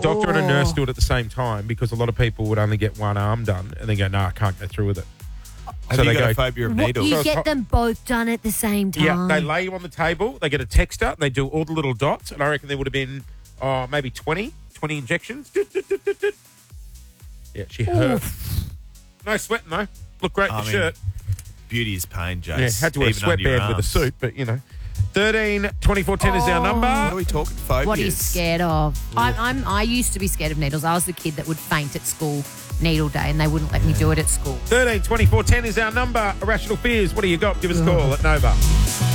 doctor and a nurse do it at the same time because a lot of people would only get one arm done and then go, no, I can't go through with it. Have you got a phobia of What, needles? you get them both done at the same time. Yeah, they lay you on the table, they get a texter, and they do all the little dots, and I reckon there would have been maybe 20 injections. Yeah, she hurt. No sweating, though. Look great in the shirt. Beauty is pain, Jace. Yeah, had to wear a sweatband with a suit, but, 13 24 10 is our number. What are we talking? Phobias? What are you scared of? I used to be scared of needles. I was the kid that would faint at school needle day and they wouldn't let me do it at school. 13 24 10 is our number. Irrational fears. What do you got? Give us a call at Nova.